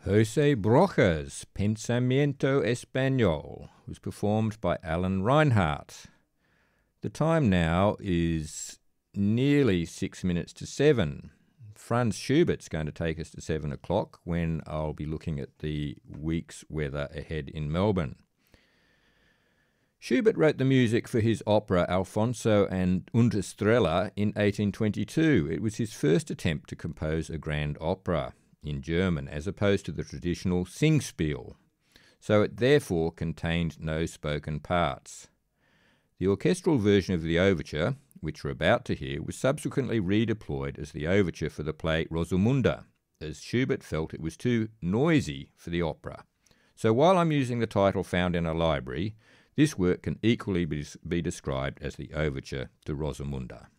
José Broca's Pensamiento Español was performed by Alan Reinhardt. The time now is nearly 6 minutes to 7. Franz Schubert's going to take us to 7 o'clock when I'll be looking at the week's weather ahead in Melbourne. Schubert wrote the music for his opera Alfonso and Estrella in 1822. It was his first attempt to compose a grand opera in German, as opposed to the traditional Singspiel, so it therefore contained no spoken parts. The orchestral version of the overture, which we're about to hear, was subsequently redeployed as the overture for the play Rosamunde, as Schubert felt it was too noisy for the opera. So while I'm using the title found in a library, this work can equally be described as the overture to Rosamunde.